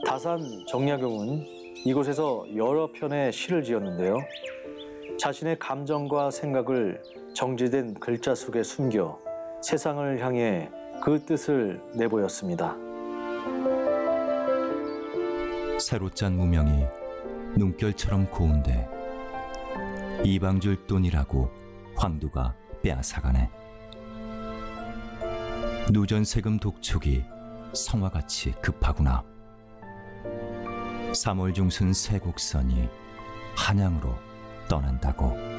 다산 정약용은 이곳에서 여러 편의 시를 지었는데요. 자신의 감정과 생각을 정제된 글자 속에 숨겨 세상을 향해 그 뜻을 내보였습니다. 새로 짠 무명이 눈결처럼 고운데 이방줄 돈이라고 황두가 빼앗아가네. 누전세금 독촉이 성화같이 급하구나. 3월 중순 새 곡선이 한양으로 떠난다고.